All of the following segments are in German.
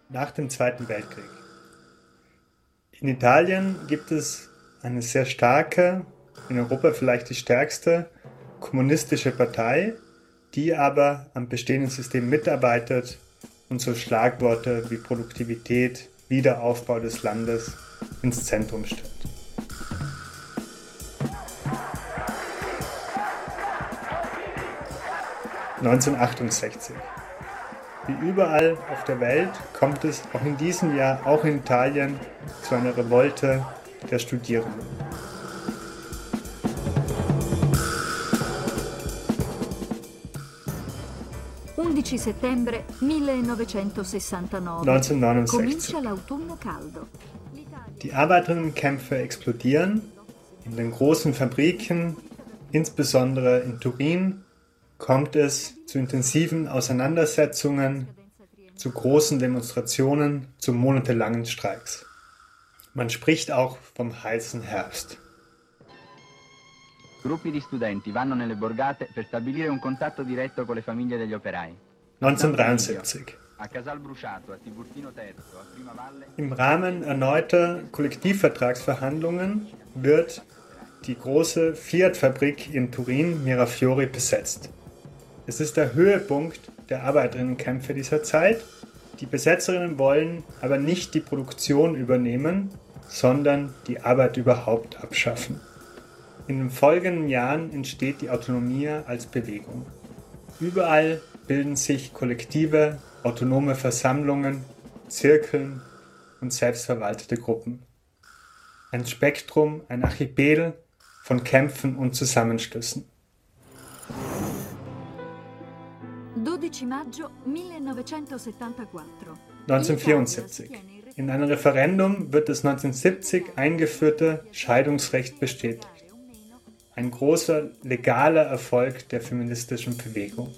nach dem Zweiten Weltkrieg. In Italien gibt es eine sehr starke, in Europa vielleicht die stärkste, kommunistische Partei, die aber am bestehenden System mitarbeitet und so Schlagworte wie Produktivität, Wiederaufbau des Landes ins Zentrum stellt. (1968) Wie überall auf der Welt kommt es auch in diesem Jahr, auch in Italien, zu einer Revolte der Studierenden. Settembre 1969. 1969. Die Arbeiterinnenkämpfe explodieren in den großen Fabriken, insbesondere in Turin, kommt es zu intensiven Auseinandersetzungen, zu großen Demonstrationen, zu monatelangen Streiks. Man spricht auch vom heißen Herbst. Gruppi di studenti vanno nelle borgate per stabilire un contatto diretto con le famiglie degli operai. 1973. Im Rahmen erneuter Kollektivvertragsverhandlungen wird die große Fiat-Fabrik in Turin, Mirafiori, besetzt. Es ist der Höhepunkt der Arbeiterinnenkämpfe dieser Zeit. Die Besetzerinnen wollen aber nicht die Produktion übernehmen, sondern die Arbeit überhaupt abschaffen. In den folgenden Jahren entsteht die Autonomie als Bewegung. Überall bilden sich kollektive, autonome Versammlungen, Zirkeln und selbstverwaltete Gruppen. Ein Spektrum, ein Archipel von Kämpfen und Zusammenschlüssen. 1974. In einem Referendum wird das 1970 eingeführte Scheidungsrecht bestätigt. Ein großer legaler Erfolg der feministischen Bewegung.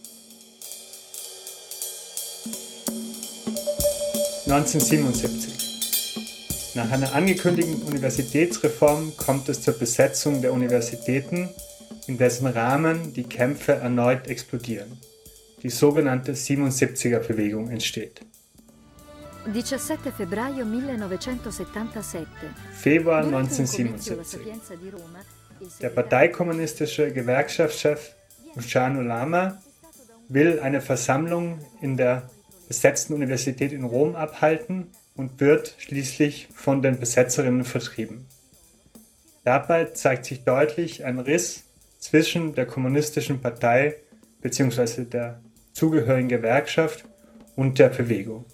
1977. Nach einer angekündigten Universitätsreform kommt es zur Besetzung der Universitäten, in dessen Rahmen die Kämpfe erneut explodieren. Die sogenannte 77er-Bewegung entsteht. 17 febbraio 1977. Februar 1977. Der parteikommunistische Gewerkschaftschef Luciano Lama will eine Versammlung in der besetzten Universität in Rom abhalten und wird schließlich von den Besetzerinnen vertrieben. Dabei zeigt sich deutlich ein Riss zwischen der kommunistischen Partei bzw. der zugehörigen Gewerkschaft und der Bewegung.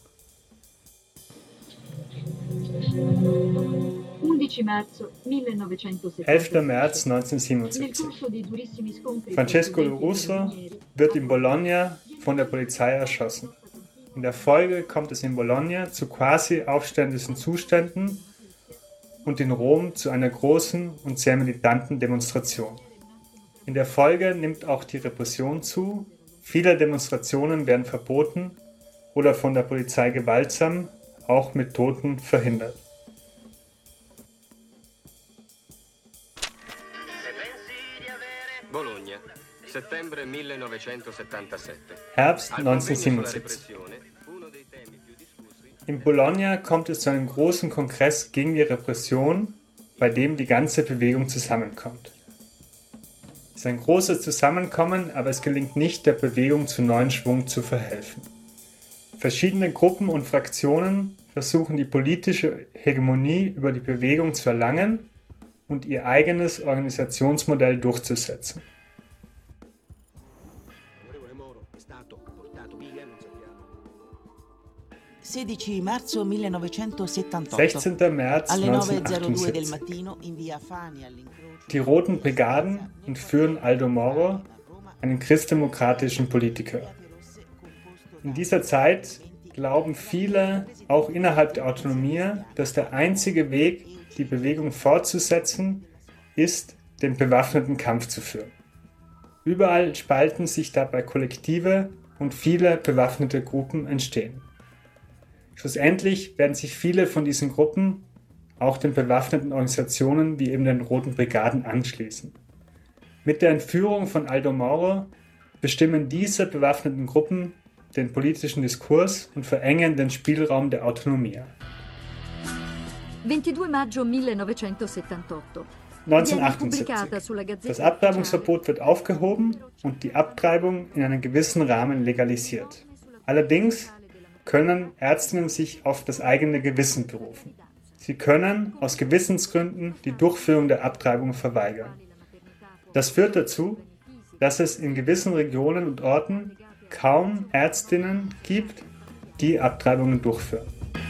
11. März 1977. Francesco Lorusso wird in Bologna von der Polizei erschossen. In der Folge kommt es in Bologna zu quasi aufständischen Zuständen und in Rom zu einer großen und sehr militanten Demonstration. In der Folge nimmt auch die Repression zu. Viele Demonstrationen werden verboten oder von der Polizei gewaltsam, auch mit Toten, verhindert. Bologna, settembre 1977. Herbst 1977. In Bologna kommt es zu einem großen Kongress gegen die Repression, bei dem die ganze Bewegung zusammenkommt. Es ist ein großes Zusammenkommen, aber es gelingt nicht, der Bewegung zu neuen Schwung zu verhelfen. Verschiedene Gruppen und Fraktionen versuchen die politische Hegemonie über die Bewegung zu erlangen und ihr eigenes Organisationsmodell durchzusetzen. 16 marzo 1978. 16. März alle 9:02 del 1978. mattino in via Fani all'incrocio. Die Roten Brigaden entführen Aldo Moro, einen christdemokratischen Politiker. In dieser Zeit glauben viele, auch innerhalb der Autonomie, dass der einzige Weg, die Bewegung fortzusetzen, ist, den bewaffneten Kampf zu führen. Überall spalten sich dabei Kollektive und viele bewaffnete Gruppen entstehen. Schlussendlich werden sich viele von diesen Gruppen auch den bewaffneten Organisationen wie eben den Roten Brigaden anschließen. Mit der Entführung von Aldo Moro bestimmen diese bewaffneten Gruppen den politischen Diskurs und verengen den Spielraum der Autonomia. 22 maggio 1978. 1978. Das Abtreibungsverbot wird aufgehoben und die Abtreibung in einem gewissen Rahmen legalisiert. Allerdings können Ärztinnen sich auf das eigene Gewissen berufen. Sie können aus Gewissensgründen die Durchführung der Abtreibung verweigern. Das führt dazu, dass es in gewissen Regionen und Orten kaum Ärztinnen gibt, die Abtreibungen durchführen.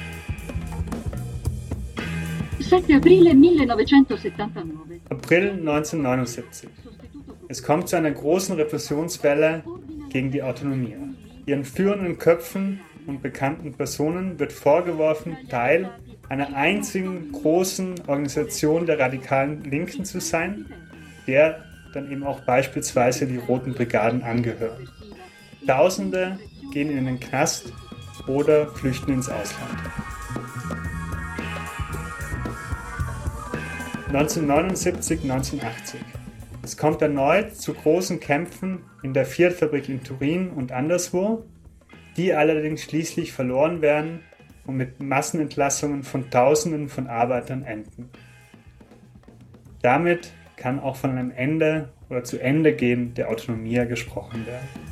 7 aprile 1979. April 1979. Es kommt zu einer großen Repressionswelle gegen die Autonomie. Ihren führenden Köpfen und bekannten Personen wird vorgeworfen, Teil einer einzigen großen Organisation der radikalen Linken zu sein, der dann eben auch beispielsweise die Roten Brigaden angehören. Tausende gehen in den Knast oder flüchten ins Ausland. 1979, 1980. Es kommt erneut zu großen Kämpfen in der Fiat-Fabrik in Turin und anderswo, die allerdings schließlich verloren werden und mit Massenentlassungen von Tausenden von Arbeitern enden. Damit kann auch von einem Ende oder zu Ende gehen der Autonomia gesprochen werden.